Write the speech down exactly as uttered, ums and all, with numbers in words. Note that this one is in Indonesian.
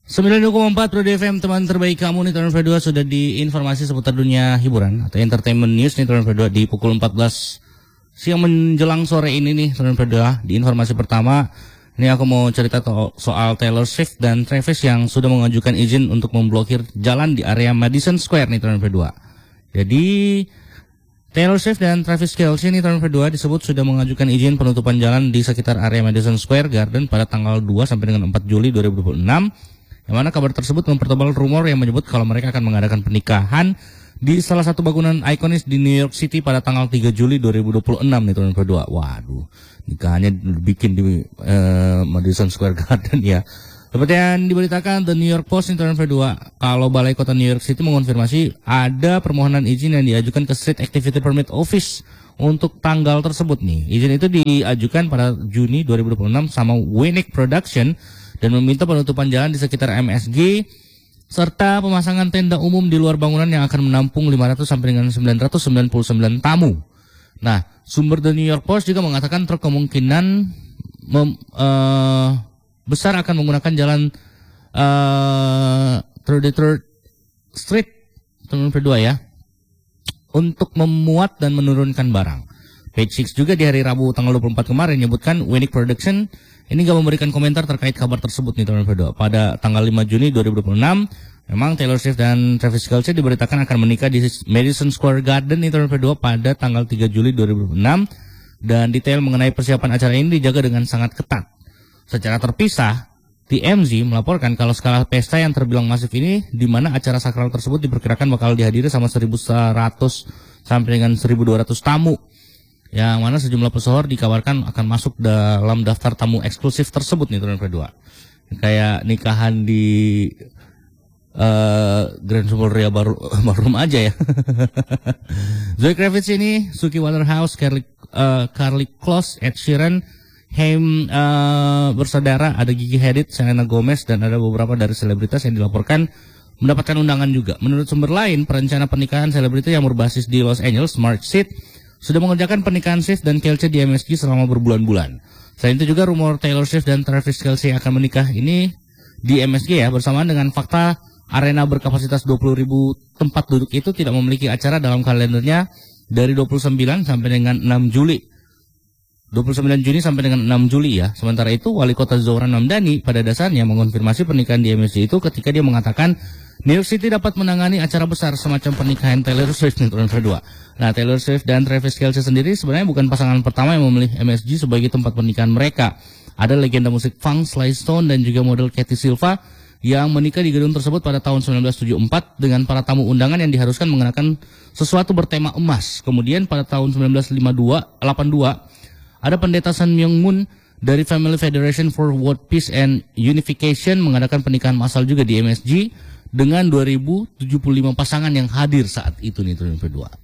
sembilan puluh dua koma empat Pro D F M, teman terbaik kamu nih Tribun V dua, sudah di informasi seputar dunia hiburan atau entertainment news nih Tribun V dua di pukul empat belas siang menjelang sore ini nih Tribun V dua. Di informasi pertama ini aku mau cerita soal Taylor Swift dan Travis yang sudah mengajukan izin untuk memblokir jalan di area Madison Square nih Tribun V dua. Jadi Taylor Swift dan Travis Kelce nih Tribun V dua disebut sudah mengajukan izin penutupan jalan di sekitar area Madison Square Garden pada tanggal dua sampai dengan empat Juli dua ribu dua puluh enam. Yang mana kabar tersebut mempertebal rumor yang menyebut kalau mereka akan mengadakan pernikahan di salah satu bangunan ikonis di New York City pada tanggal tiga Juli dua ribu dua puluh enam nih Tribun V dua. Waduh, nikahannya dibikin di uh, Madison Square Garden ya. Seperti yang diberitakan The New York Post nih Tribun V dua, kalau Balai Kota New York City mengonfirmasi ada permohonan izin yang diajukan ke Street Activity Permit Office untuk tanggal tersebut nih. Izin itu diajukan pada Juni dua ribu dua puluh enam sama Winnick Production dan meminta penutupan jalan di sekitar M S G serta pemasangan tenda umum di luar bangunan yang akan menampung lima ratus sampai dengan sembilan ratus sembilan puluh sembilan tamu. Nah, sumber The New York Post juga mengatakan truk kemungkinan mem, uh, besar akan menggunakan jalan uh, thirty-third Street Tribun V dua ya untuk memuat dan menurunkan barang. Page Six juga di hari Rabu tanggal dua puluh empat kemarin menyebutkan Winnick Production ini gak memberikan komentar terkait kabar tersebut nih Tribun V dua. Pada tanggal lima Juni dua ribu dua puluh enam, memang Taylor Swift dan Travis Kelce diberitakan akan menikah di Madison Square Garden nih Tribun V dua pada tanggal tiga Juli dua ribu dua puluh enam, dan detail mengenai persiapan acara ini dijaga dengan sangat ketat. Secara terpisah, T M Z melaporkan kalau skala pesta yang terbilang masif ini, di mana acara sakral tersebut diperkirakan bakal dihadiri sama seribu seratus sampai dengan seribu dua ratus tamu. Yang mana sejumlah pesohor dikabarkan akan masuk dalam daftar tamu eksklusif tersebut nih Tribun V dua. Kayak nikahan di uh, Grand Sultan baru Ballroom aja ya. Zoe Kravitz ini, Suki Waterhouse, Carly, uh, Carly Kloss, Ed Sheeran, Haim uh, bersaudara, ada Gigi Hadid, Selena Gomez, dan ada beberapa dari selebritas yang dilaporkan mendapatkan undangan juga. Menurut sumber lain, perencana pernikahan selebriti yang berbasis di Los Angeles, Mark Seat, sudah mengerjakan pernikahan Swift dan Kelce di M S G selama berbulan-bulan. Selain itu juga rumor Taylor Swift dan Travis Kelce akan menikah ini di M S G ya, bersamaan dengan fakta arena berkapasitas dua puluh ribu tempat duduk itu tidak memiliki acara dalam kalendernya dari dua puluh sembilan sampai dengan enam Juli. dua puluh sembilan Juni sampai dengan enam Juli ya. Sementara itu Wali Kota Zohran Mamdani pada dasarnya mengonfirmasi pernikahan di M S G itu ketika dia mengatakan New York City dapat menangani acara besar semacam pernikahan Taylor Swift nih Tribun V dua. Nah, Taylor Swift dan Travis Kelce sendiri sebenarnya bukan pasangan pertama yang memilih M S G sebagai tempat pernikahan mereka. Ada legenda musik funk Sly Stone dan juga model Katie Silva yang menikah di gedung tersebut pada tahun seribu sembilan ratus tujuh puluh empat dengan para tamu undangan yang diharuskan mengenakan sesuatu bertema emas. Kemudian pada tahun seribu sembilan ratus delapan puluh dua ada pendeta Sun Myung Moon dari Family Federation for World Peace and Unification mengadakan pernikahan massal juga di M S G dengan dua ribu tujuh puluh lima pasangan yang hadir saat itu nih Tribun V dua.